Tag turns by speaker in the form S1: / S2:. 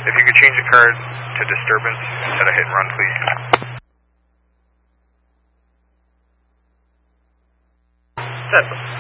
S1: If you could change the card to disturbance instead of hit and run, please.
S2: Certo.